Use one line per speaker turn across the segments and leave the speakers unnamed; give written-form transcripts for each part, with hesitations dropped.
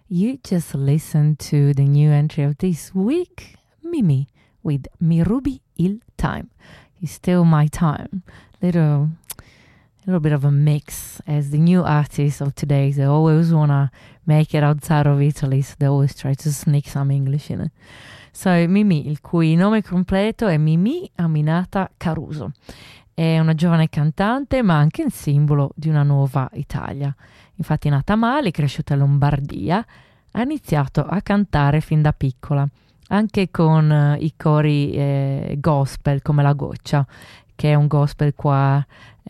You just listened to the new entry of this week, Mimi, with Mi rubi il time. You steal my time. Little bit of a mix, as the new artists of today, they always want to make it outside of Italy, so they always try to sneak some English in it. So Mimi, il cui nome completo è Mimì Aminata Caruso. È una giovane cantante, ma anche il simbolo di una nuova Italia. Infatti, nata a Mali, cresciuta in Lombardia, ha iniziato a cantare fin da piccola, anche con i cori gospel come La Goccia, che è un gospel choir.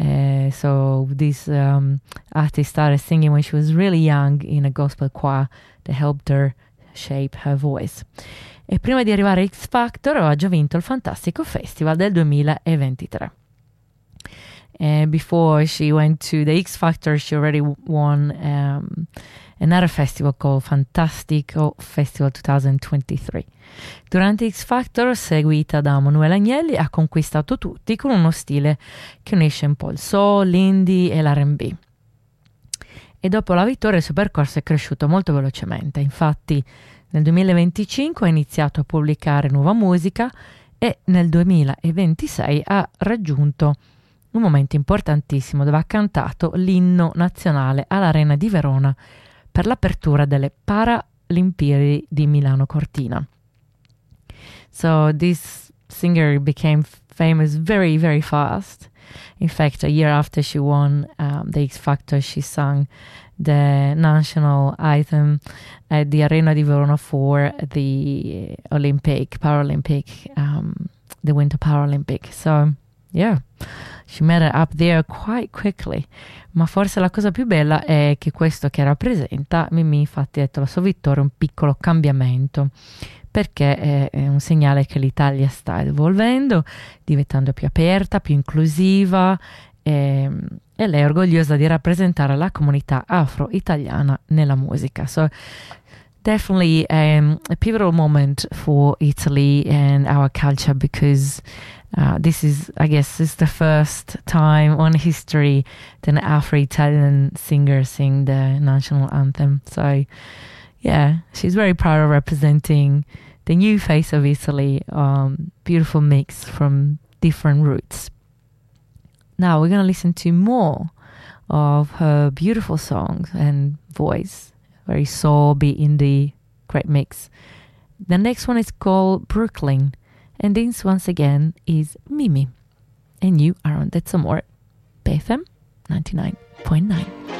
So this artist started singing when she was really young in a gospel choir that helped her shape her voice. E prima di arrivare a X Factor aveva già vinto il Fantastico Festival del 2023. And before she went to the X Factor, she already won another festival called Fantastico Festival 2023. Durante X Factor, seguita da Manuela Agnelli, ha conquistato tutti con uno stile che unisce un po' il soul, l'indie e l'R&B. E dopo la vittoria il suo percorso è cresciuto molto velocemente. Infatti nel 2025 ha iniziato a pubblicare nuova musica e nel 2026 ha raggiunto un momento importantissimo dove ha cantato l'inno nazionale all'Arena di Verona per l'apertura delle Paralimpiadi di Milano Cortina. So this singer became famous very, very fast. In fact, a year after she won the X Factor, she sang the national anthem at the Arena di Verona for the Paralympic, the Winter Paralympic. So, yeah, she made it up there quite quickly. Ma forse la cosa più bella è che questo che rappresenta, Mimì infatti ha detto la sua vittoria, un piccolo cambiamento, perché è un segnale che l'Italia sta evolvendo, diventando più aperta, più inclusiva, e lei è orgogliosa di rappresentare la comunità afro-italiana nella musica. So definitely a pivotal moment for Italy and our culture, because this is, I guess, is the first time on history that an Afro-Italian singer sing the national anthem. So yeah, she's very proud of representing the new face of Italy, beautiful mix from different roots. Now we're going to listen to more of her beautiful songs and voice, very soul-y indie, great mix. The next one is called Brooklyn, and this once again is Mimi. And you are on That's Amore, BFM 99.9.